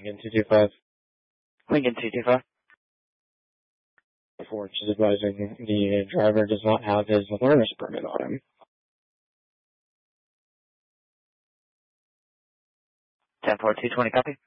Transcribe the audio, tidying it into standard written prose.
Lincoln 225. Lincoln 225. Before just advising the driver does not have his learner's permit on him. 10-4, 220, copy.